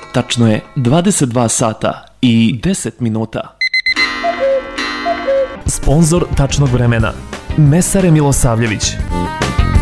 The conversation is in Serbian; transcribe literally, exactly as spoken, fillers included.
Tačno je dvadeset dva sata i deset minuta. Sponzor tačnog vremena Mesare Milosavljević.